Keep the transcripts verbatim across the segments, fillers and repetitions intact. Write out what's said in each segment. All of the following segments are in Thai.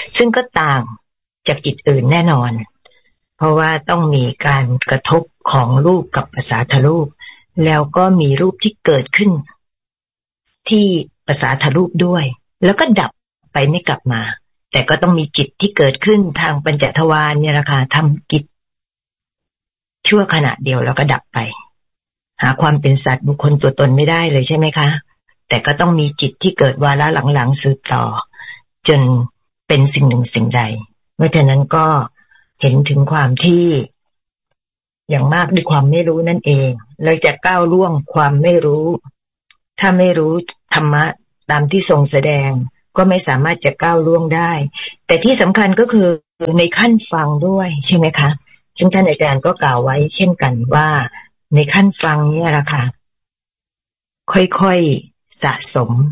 ซึ่งก็ต่างจากจิตอื่นแน่นอนเพราะว่าต้องมีการกระทบของรูปกับภาษาทรูปแล้วก็มีรูปที่เกิดขึ้นที่ภาษาทรูปด้วยแล้วก็ดับไปไม่กลับมาแต่ก็ต้องมีจิตที่เกิดขึ้นทางปัญจทวารเนี่ยแหละค่ะทำกิจชั่วขณะเดียวแล้วก็ดับไปหาความเป็นสัตว์บุคคลตัวตนไม่ได้เลยใช่ไหมคะแต่ก็ต้องมีจิตที่เกิดวาระหลังๆสืบต่อจนเป็นสิ่งหนึ่งสิ่งใดเพราะฉะนั้นก็เห็นถึงความที่อย่างมากด้วยความไม่รู้นั่นเองเลยจะก้าวล่วงความไม่รู้ถ้าไม่รู้ธรรมะตามที่ทรงแสดงก็ไม่สามารถจะก้าวล่วงได้แต่ที่สำคัญก็คือในขั้นฟังด้วยใช่ไหมคะซึ่งท่านอาจารย์ก็กล่าวไว้เช่นกันว่าในขั้นฟังเนี่ยแหละค่ะค่อยๆสะสม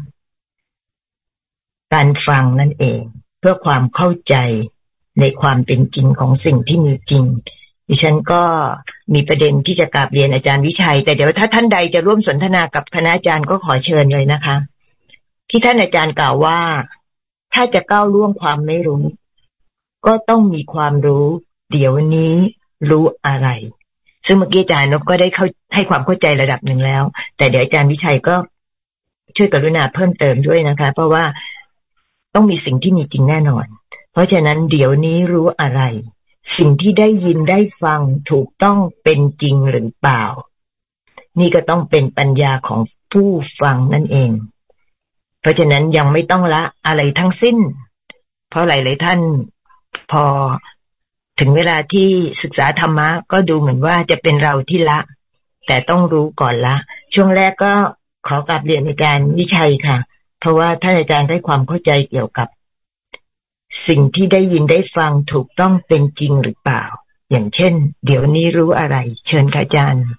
การฟังนั่นเองเพื่อความเข้าใจในความเป็นจริงของสิ่งที่มีจริงดิฉันก็มีประเด็นที่จะกราบเรียนอาจารย์วิชัยแต่เดี๋ยวถ้าท่านใดจะร่วมสนทนากับคณะอาจารย์ก็ขอเชิญเลยนะคะที่ท่านอาจารย์กล่าวว่าถ้าจะก้าวล่วงความไม่รู้ก็ต้องมีความรู้เดี๋ยวนี้รู้อะไรซึ่งเมื่อกี้อาจารย์นพก็ได้เข้าให้ความเข้าใจระดับหนึ่งแล้วแต่เดี๋ยวอาจารย์วิชัยก็ช่วยกรุณาเพิ่มเติมด้วยนะคะเพราะว่าต้องมีสิ่งที่มีจริงแน่นอนเพราะฉะนั้นเดี๋ยวนี้รู้อะไรสิ่งที่ได้ยินได้ฟังถูกต้องเป็นจริงหรือเปล่านี่ก็ต้องเป็นปัญญาของผู้ฟังนั่นเองเพราะฉะนั้นยังไม่ต้องละอะไรทั้งสิ้นเพราะหลายๆท่านพอถึงเวลาที่ศึกษาธรรมะก็ดูเหมือนว่าจะเป็นเราที่ละแต่ต้องรู้ก่อนละช่วงแรกก็ขอกราบเรียนอาจารย์วิชัยค่ะเพราะว่าท่านอาจารย์ได้ความเข้าใจเกี่ยวกับสิ่งที่ได้ยินได้ฟังถูกต้องเป็นจริงหรือเปล่าอย่างเช่นเดี๋ยวนี้รู้อะไรเชิญค่ะอาจารย์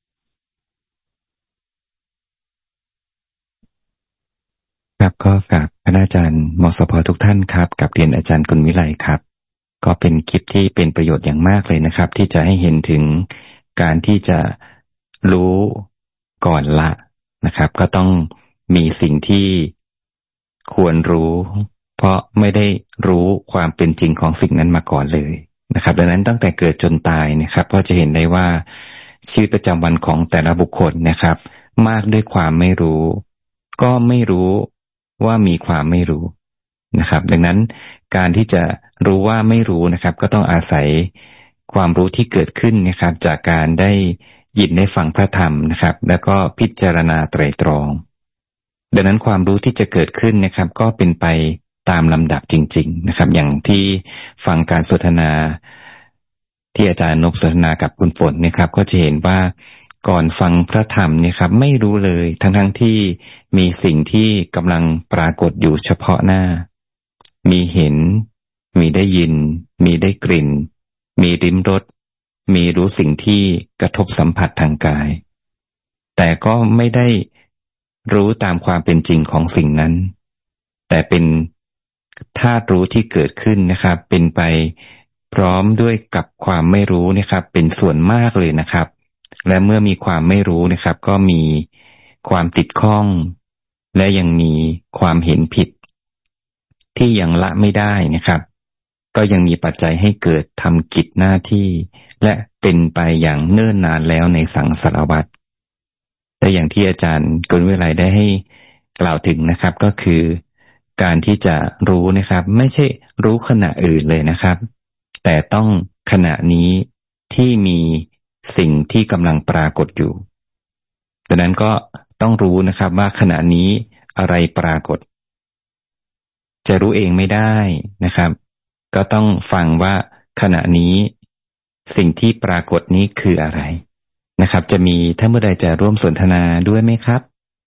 ครับก็กับคณาจารย์มสพทุกท่านครับกับเรียนอาจารย์กุลวิไลครับก็เป็นคลิปที่เป็นประโยชน์อย่างมากเลยนะครับที่จะให้เห็นถึงการที่จะรู้ก่อนละนะครับก็ต้องมีสิ่งที่ควรรู้เพราะไม่ได้รู้ความเป็นจริงของสิ่งนั้นมาก่อนเลยนะครับดังนั้นตั้งแต่เกิดจนตายนะครับก็จะเห็นได้ว่าชีวิตประจำวันของแต่ละบุคคลนะครับมากด้วยความไม่รู้ก็ไม่รู้ว่ามีความไม่รู้นะครับดังนั้นการที่จะรู้ว่าไม่รู้นะครับก็ต้องอาศัยความรู้ที่เกิดขึ้นนะครับจากการได้ยินได้ฟังพระธรรมนะครับแล้วก็พิจารณาไตร่ตรองดังนั้นความรู้ที่จะเกิดขึ้นนะครับก็เป็นไปตามลำดับจริงๆนะครับอย่างที่ฟังการสนทนาที่อาจารย์นพสนทนากับคุณฝนนะครับก็จะเห็นว่าก่อนฟังพระธรรมเนี่ยครับไม่รู้เลยทั้งๆที่มีสิ่งที่กำลังปรากฏอยู่เฉพาะหน้ามีเห็นมีได้ยินมีได้กลิ่นมีลิ้มรสมีรู้สิ่งที่กระทบสัมผัสทางกายแต่ก็ไม่ได้รู้ตามความเป็นจริงของสิ่งนั้นแต่เป็นธาตุรู้ที่เกิดขึ้นนะครับเป็นไปพร้อมด้วยกับความไม่รู้นะครับเป็นส่วนมากเลยนะครับและเมื่อมีความไม่รู้นะครับก็มีความติดข้องและยังมีความเห็นผิดที่ยังละไม่ได้นะครับก็ยังมีปัจจัยให้เกิดทำกิจหน้าที่และเป็นไปอย่างเนิ่นนานแล้วในสังสารวัฏแต่อย่างที่อาจารย์กุลวิไลได้ให้กล่าวถึงนะครับก็คือการที่จะรู้นะครับไม่ใช่รู้ขณะอื่นเลยนะครับแต่ต้องขณะนี้ที่มีสิ่งที่กำลังปรากฏอยู่ดังนั้นก็ต้องรู้นะครับว่าขณะนี้อะไรปรากฏจะรู้เองไม่ได้นะครับก็ต้องฟังว่าขณะนี้สิ่งที่ปรากฏนี้คืออะไรนะครับจะมีท่านผู้ใดจะร่วมสนทนาด้วยไหมครับ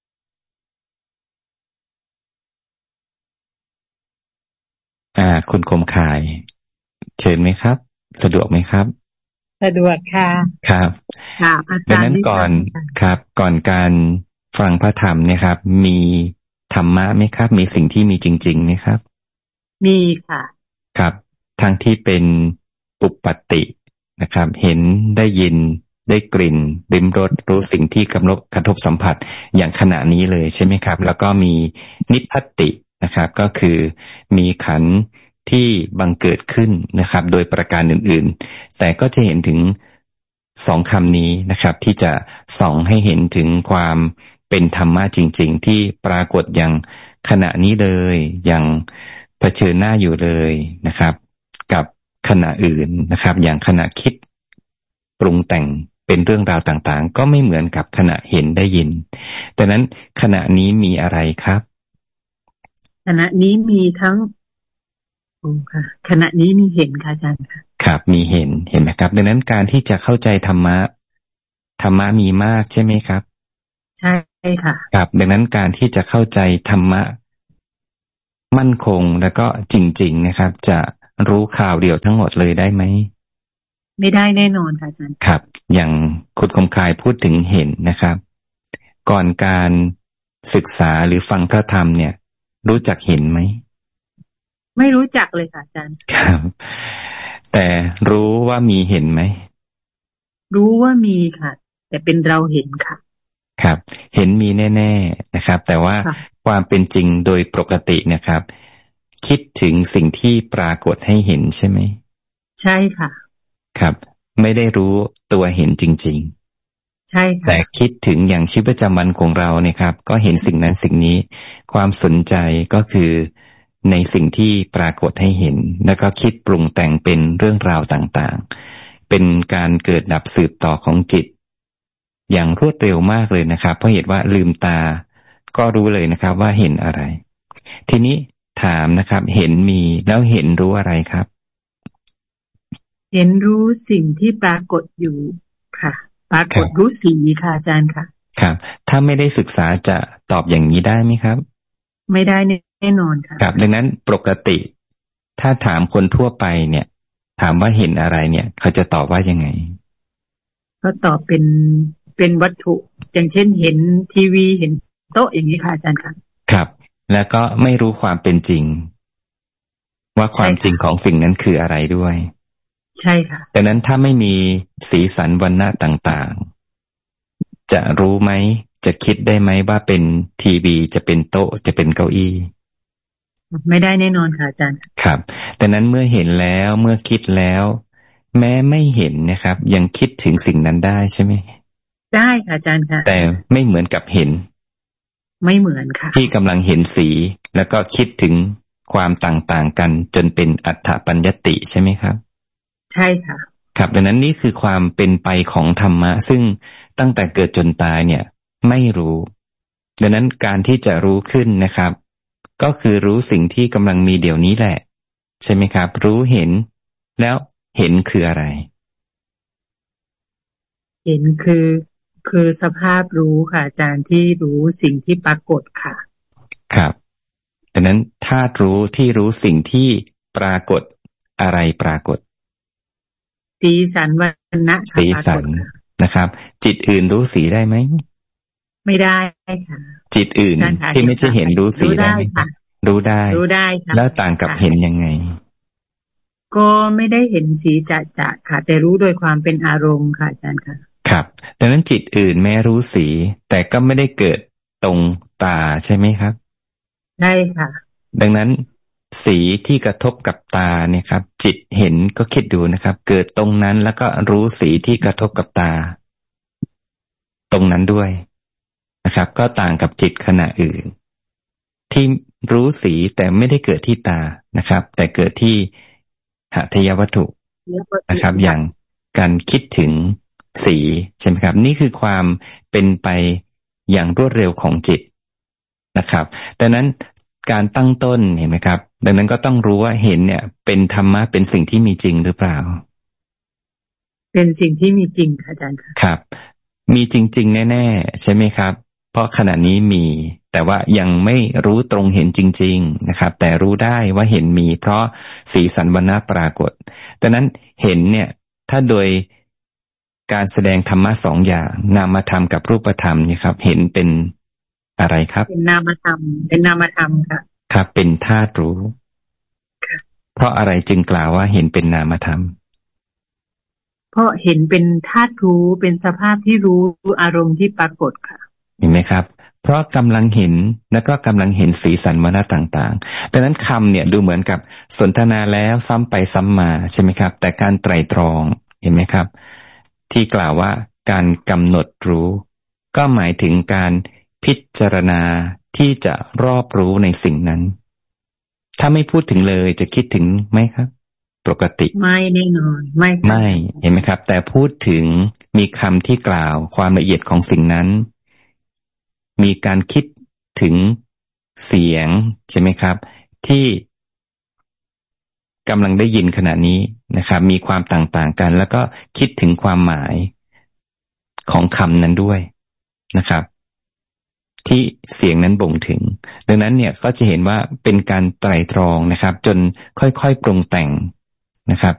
อ่าคุณคมคายเชิญไหมครับสะดวกไหมครับสะดวกค่ะครับค่ะอาจารย์ดังนั้นก่อนครับก่อนการฟังพระธรรมเนี่ยครับมีธรรมะไหมครับมีสิ่งที่มีจริงๆไหมครับมีค่ะครับทั้งที่เป็นอุปปัตตินะครับเห็นได้ยินได้กลิ่นลิ้มรสรู้สิ่งที่กำลังกระทบสัมผัสอย่างขณะนี้เลยใช่ไหมครับแล้วก็มีนิพพัตตินะครับก็คือมีขันธ์ที่บังเกิดขึ้นนะครับโดยประการอื่นๆแต่ก็จะเห็นถึงสองคำนี้นะครับที่จะส่องให้เห็นถึงความเป็นธรรมะจริงๆที่ปรากฏอย่างขณะนี้เลยอย่างเผชิญหน้าอยู่เลยนะครับกับขณะอื่นนะครับอย่างขณะคิดปรุงแต่งเป็นเรื่องราวต่างๆก็ไม่เหมือนกับขณะเห็นได้ยินแต่นั้นขณะนี้มีอะไรครับขณะนี้มีทั้งโอ้ค่ะขณะนี้มีเห็นค่ะอาจารย์ค่ะครับมีเห็นเห็นไหมครับดังนั้นการที่จะเข้าใจธรรมะธรรมะมีมากใช่ไหมครับใช่ค่ะครับดังนั้นการที่จะเข้าใจธรรมะมั่นคงแล้วก็จริงๆนะครับจะรู้ข่าวเดียวทั้งหมดเลยได้ไหมไม่ได้แน่นอนค่ะอาจารย์ครับอย่างคุณคมคายพูดถึงเห็นนะครับก่อนการศึกษาหรือฟังพระธรรมเนี่ยรู้จักเห็นไหมไม่รู้จักเลยค่ะอาจารย์ครับแต่รู้ว่ามีเห็นไหมรู้ว่ามีค่ะแต่เป็นเราเห็นค่ะครับเห็นมีแน่ๆนะครับแต่ว่าความเป็นจริงโดยปกตินะครับคิดถึงสิ่งที่ปรากฏให้เห็นใช่ไหมใช่ค่ะครับไม่ได้รู้ตัวเห็นจริงๆใช่ค่ะแต่คิดถึงอย่างชีวิตประจำวันของเราเนี่ยครับก็เห็นสิ่งนั้นสิ่งนี้ความสนใจก็คือในสิ่งที่ปรากฏให้เห็นแล้วก็คิดปรุงแต่งเป็นเรื่องราวต่างๆเป็นการเกิดดับสืบต่อของจิตอย่างรวดเร็วมากเลยนะครับเพราะเหตุว่าลืมตาก็รู้เลยนะครับว่าเห็นอะไรทีนี้ถามนะครับเห็นมีแล้วเห็นรู้อะไรครับเห็นรู้สิ่งที่ปรากฏอยู่ค่ะปรากฏรู้สีค่ะอาจารย์ค่ะครับถ้าไม่ได้ศึกษาจะตอบอย่างนี้ได้ไหมครับไม่ได้แน่นอนค่ะครับดังนั้นปกติถ้าถามคนทั่วไปเนี่ยถามว่าเห็นอะไรเนี่ยเขาจะตอบว่ายังไงก็ตอบเป็นเป็นวัตถุอย่างเช่นเห็นทีวีเห็นโต๊ะอย่างนี้ค่ะอาจารย์ค่ะครับแล้วก็ไม่รู้ความเป็นจริงว่าความจริงของสิ่งนั้นคืออะไรด้วยใช่ค่ะดังนั้นถ้าไม่มีสีสันวรรณะต่างๆจะรู้ไหมจะคิดได้ไหมว่าเป็นทีวีจะเป็นโต๊ะจะเป็นเก้าอี้ไม่ได้แน่นอนค่ะอาจารย์ครับแต่นั้นเมื่อเห็นแล้วเมื่อคิดแล้วแม้ไม่เห็นนะครับยังคิดถึงสิ่งนั้นได้ใช่ไหมได้ค่ะอาจารย์ค่ะแต่ไม่เหมือนกับเห็นไม่เหมือนค่ะที่กำลังเห็นสีแล้วก็คิดถึงความต่างๆกันจนเป็นอัฏฐปัญญติใช่ไหมครับใช่ค่ะครับดังนั้นนี่คือความเป็นไปของธรรมะซึ่งตั้งแต่เกิดจนตายเนี่ยไม่รู้ดังนั้นการที่จะรู้ขึ้นนะครับก็คือรู้สิ่งที่กำลังมีเดี๋ยวนี้แหละใช่ไหมครับรู้เห็นแล้วเห็นคืออะไรเห็นคือคือสภาพรู้ค่ะอาจารย์ที่รู้สิ่งที่ปรากฏค่ะครับดังนั้นธาตุรู้ที่รู้สิ่งที่ปรากฏอะไรปรากฏสีสันวรรณะสีสันนะครับจิตอื่นรู้สีได้ไหมไม่ได้ค่ะจิตอื่นที่ไม่ใช่เห็นรู้สีได้ไหมรู้ได้รู้ได้ค่ะแล้วต่างกับเห็นยังไงก็ไม่ได้เห็นสีจะจะค่ะแต่รู้โดยความเป็นอารมณ์ค่ะอาจารย์ค่ะครับดังนั้นจิตอื่นแม้รู้สีแต่ก็ไม่ได้เกิดตรงตาใช่ไหมครับใช่ค่ะดังนั้นสีที่กระทบกับตาเนี่ยครับจิตเห็นก็คิดดูนะครับเกิดตรงนั้นแล้วก็รู้สีที่กระทบกับตาตรงนั้นด้วยนะครับก็ต่างกับจิตขณะอื่นที่รู้สีแต่ไม่ได้เกิดที่ตานะครับแต่เกิดที่หทัยวัตถุนะครับอย่างการคิดถึงสีใช่ไหมครับนี่คือความเป็นไปอย่างรวดเร็วของจิตนะครับดังนั้นการตั้งต้นเห็นไหมครับดังนั้นก็ต้องรู้ว่าเห็นเนี่ยเป็นธรรมะเป็นสิ่งที่มีจริงหรือเปล่าเป็นสิ่งที่มีจริงค่ะอาจารย์ค่ะครับมีจริงๆแน่ๆใช่ไหมครับเพราะขณะนี้มีแต่ว่ายังไม่รู้ตรงเห็นจริงๆนะครับแต่รู้ได้ว่าเห็นมีเพราะสีสันวรรณะปรากฏดังนั้นเห็นเนี่ยถ้าโดยการแสดงธรรมะสองอย่างนามธรรมกับรูปธรรมนี่ครับเห็นเป็นอะไรครับเป็นนามธรรมเป็นนามธรรมค่ะครับเป็นธาตุรู้เพราะอะไรจึงกล่าวว่าเห็นเป็นนามธรรมเพราะเห็นเป็นธาตุรู้เป็นสภาพที่รู้อารมณ์ที่ปรากฏค่ะเห็นไหมครับเพราะกำลังเห็นแล้วก็กำลังเห็นสีสันวรรณะต่างๆดังนั้นคำเนี่ยดูเหมือนกับสนทนาแล้วซ้ำไปซ้ำมาใช่ไหมครับแต่การไตร่ตรองเห็นไหมครับที่กล่าวว่าการกำหนดรู้ก็หมายถึงการพิจารณาที่จะรอบรู้ในสิ่งนั้นถ้าไม่พูดถึงเลยจะคิดถึงไหมครับปกติไม่แน่นอนไม่ไม่เห็นไหมครับแต่พูดถึงมีคำที่กล่าวความละเอียดของสิ่งนั้นมีการคิดถึงเสียงใช่ไหมครับที่กำลังได้ยินขณะนี้นะครับมีความต่างๆกันแล้วก็คิดถึงความหมายของคำนั้นด้วยนะครับที่เสียงนั้นบ่งถึงดังนั้นเนี่ยก็จะเห็นว่าเป็นการไตร่ตรองนะครับจนค่อยๆปรุงแต่งนะครับ